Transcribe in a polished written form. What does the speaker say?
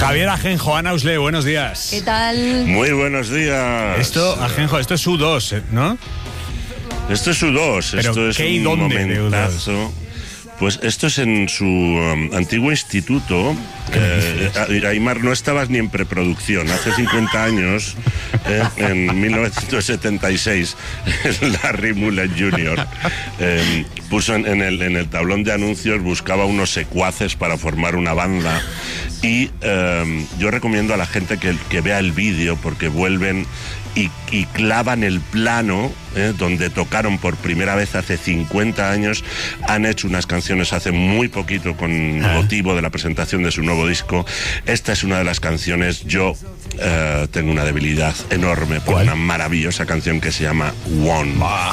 Javier Ajenjo, Ana Usle, buenos días. ¿Qué tal? Muy buenos días. Esto, Ajenjo, esto es U2, ¿no? Esto es U2, ¿Pero esto es qué y un dónde de momentazo. Pues esto es en su antiguo instituto. Aimar, no estabas ni en preproducción. Hace 50 años, en 1976, Larry Mullen Jr. Puso en el tablón de anuncios, buscaba unos secuaces para formar una banda. Y yo recomiendo a la gente que vea el vídeo, porque vuelven y clavan el plano donde tocaron por primera vez hace 50 años. Han hecho unas canciones hace muy poquito con motivo de la presentación de su nuevo disco. Esta es una de las canciones. Yo tengo una debilidad enorme por una maravillosa canción que se llama One.